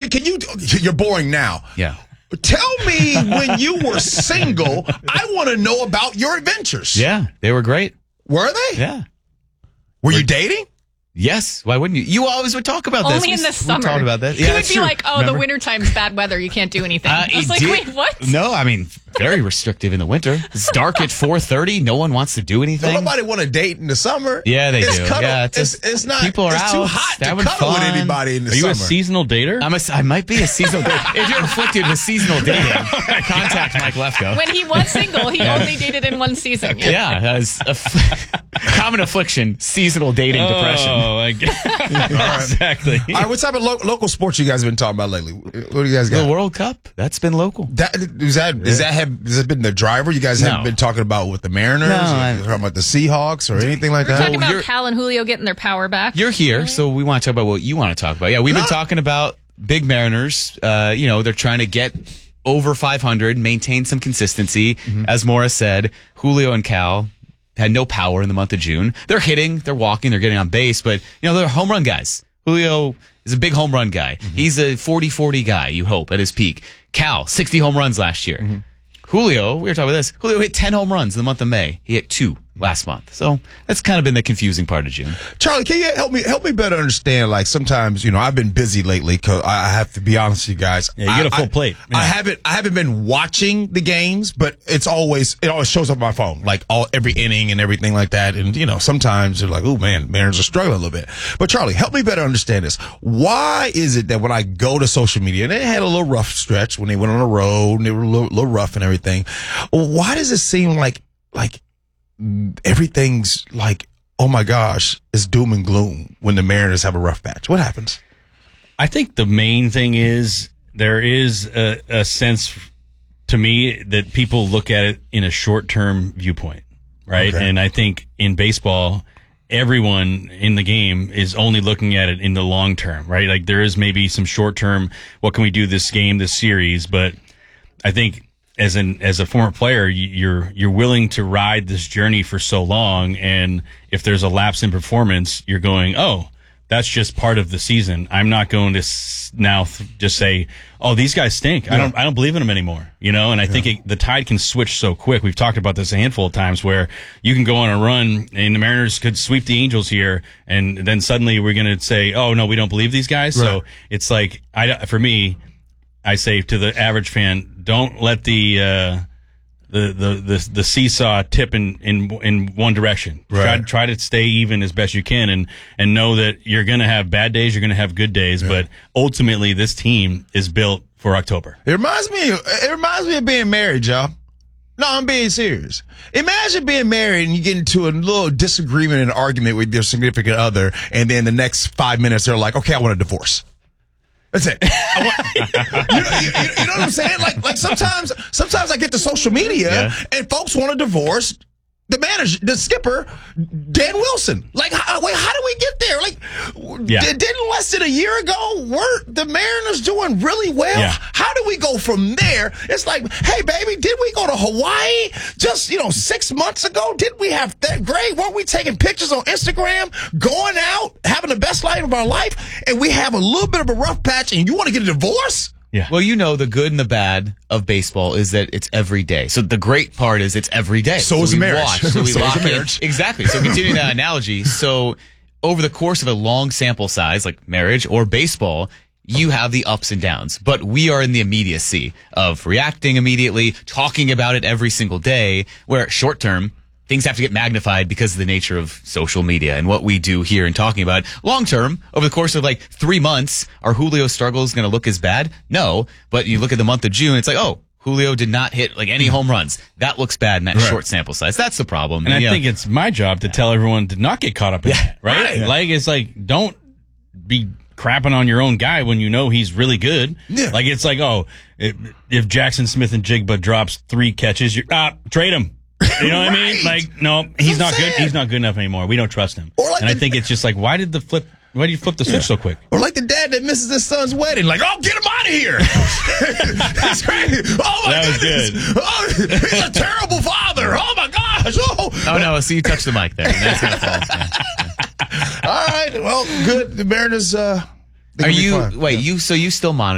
can you? You're boring now. Yeah. Tell me when you were single. I want to know about your adventures. Yeah, they were great. Were they? Yeah. Were you dating? Yes. Why wouldn't you? You always would talk about this. Only in the summer. We talked about that. He Yeah, would that's be true. like, Remember? the wintertime's bad weather. You can't do anything. I was like, wait, what? No, I mean, very restrictive in the winter. It's dark at 4:30. No one wants to do anything. Nobody want to date in the summer. Yeah, they do. Cuddle. Yeah, it's not. people are it's too out, hot to having cuddle with fun. anybody in the Are you summer. a seasonal dater? I might be a seasonal dater. If you're afflicted with seasonal dating, contact Mike Lefko. When he was single, he only dated in one season. Yeah, that's a common affliction, seasonal dating depression. Oh, I guess. Exactly. All right, what type of local sports you guys have been talking about lately? What do you guys got? The World Cup, that's been local. Has it been the driver? You guys haven't been talking about with the Mariners? No, talking about the Seahawks or anything like We're that? talking about Cal and Julio getting their power back. You're here, so we want to talk about what you want to talk about. Yeah, we've been talking about big Mariners. They're trying to get over 500, maintain some consistency. As Morris said, Julio and Cal had no power in the month of June. They're hitting, they're walking, they're getting on base, but they're home run guys. Julio is a big home run guy. He's a 40-40 guy, you hope, at his peak. Cal, 60 home runs last year. Julio, we were talking about this. Julio hit 10 home runs in the month of May. He hit 2 last month. So that's kind of been the confusing part of June. Charlie, can you help me better understand? Like sometimes, I've been busy lately because I have to be honest with you guys. Yeah, you get a full plate. Yeah. I haven't been watching the games, but it always shows up on my phone, like every inning and everything like that. And sometimes they're like, oh man, Mariners are struggling a little bit. But Charlie, help me better understand this. Why is it that when I go to social media, and they had a little rough stretch when they went on the road and they were a little rough and everything, why does it seem like everything's like, oh my gosh, it's doom and gloom when the Mariners have a rough patch? What happens? I think the main thing is there is a sense to me that people look at it in a short-term viewpoint, right? Okay. And I think in baseball, everyone in the game is only looking at it in the long term, right? Like there is maybe some short-term, what can we do this game, this series? But I think as a former player, you're willing to ride this journey for so long, and if there's a lapse in performance, you're going, oh, that's just part of the season. I'm not going to now just say, oh, these guys stink. Yeah. I don't believe in them anymore. And I think the tide can switch so quick. We've talked about this a handful of times where you can go on a run and the Mariners could sweep the Angels here, and then suddenly we're going to say, oh no, we don't believe these guys. Right. So it's like, for me, I say to the average fan, don't let the seesaw tip in one direction. Right. Try to stay even as best you can, and know that you're going to have bad days, you're going to have good days, but ultimately this team is built for October. It reminds me of being married, y'all. No, I'm being serious. Imagine being married and you get into a little disagreement and argument with your significant other, and then the next 5 minutes they're like, okay, I want a divorce. That's it. You know what I'm saying? Like sometimes I get to social media and folks want a divorce. The manager, the skipper, Dan Wilson. Like, how did we get there? Like, didn't less than a year ago, were the Mariners doing really well? Yeah. How do we go from there? It's like, hey, baby, did we go to Hawaii just, 6 months ago? Did we have that great? Weren't we taking pictures on Instagram, going out, having the best life of our life, and we have a little bit of a rough patch, and you want to get a divorce? Yeah. Well, the good and the bad of baseball is that it's every day. So the great part is it's every day. So is a marriage. So we so lock is a marriage. Exactly. So continuing that analogy. So over the course of a long sample size, like marriage or baseball, you have the ups and downs. But we are in the immediacy of reacting immediately, talking about it every single day, where short term, things have to get magnified because of the nature of social media and what we do here and talking about it. Long term, over the course of 3 months, are Julio struggles going to look as bad? No. But you look at the month of June, it's like, oh, Julio did not hit any home runs. That looks bad in that short sample size. That's the problem. And I think it's my job to tell everyone to not get caught up in that, right? Yeah. It's like, don't be crapping on your own guy when he's really good. Yeah. Like, it's like, oh, if Jackson Smith and Jigba drops 3 catches, trade him. You know what I mean? Like, no, he's not good. He's not good enough anymore. We don't trust him. And I think it's just like, why do you flip the switch so quick? Or like the dad that misses his son's wedding. Like, oh, get him out of here. That's crazy. Oh, my goodness. Oh, he's a terrible father. Oh, my gosh. Oh, no. So you touched the mic there. That's going to fall. Yeah. All right. Well, good. The Mariners, so you still monitor